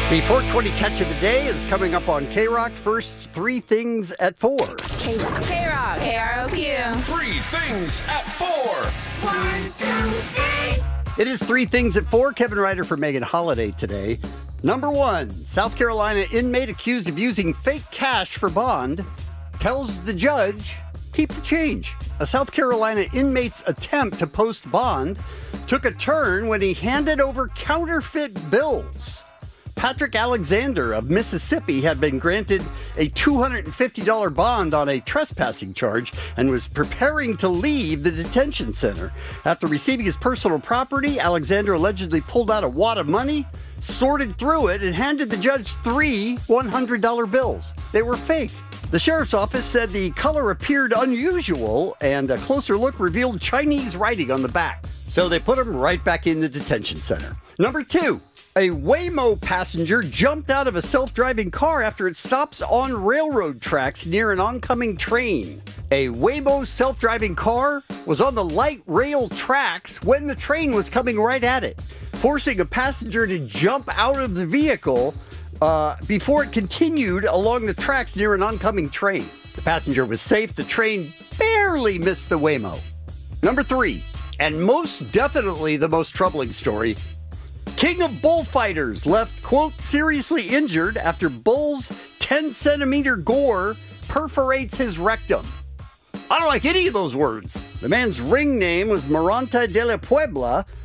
The 420 catch of the day is coming up on K-Rock. First, three things at 4. K-Rock. K-Rock. KROQ. Three things at 4. 1, 2, 3. It is three things at 4. Kevin Ryder for Megan Holiday today. Number 1, South Carolina inmate accused of using fake cash for bond tells the judge, keep the change. A South Carolina inmate's attempt to post bond took a turn when he handed over counterfeit bills. Patrick Alexander of Mississippi had been granted a $250 bond on a trespassing charge and was preparing to leave the detention center. After receiving his personal property, Alexander allegedly pulled out a wad of money, sorted through it, and handed the judge 3 $100 bills. They were fake. The sheriff's office said the color appeared unusual and a closer look revealed Chinese writing on the back. So they put him right back in the detention center. Number 2. A Waymo passenger jumped out of a self-driving car after it stops on railroad tracks near an oncoming train. A Waymo self-driving car was on the light rail tracks when the train was coming right at it, forcing a passenger to jump out of the vehicle before it continued along the tracks near an oncoming train. The passenger was safe. The train barely missed the Waymo. Number 3, and most definitely the most troubling story, King of Bullfighters left, quote, seriously injured after bull's 10-centimeter gore perforates his rectum. I don't like any of those words. The man's ring name was Maranta de la Puebla,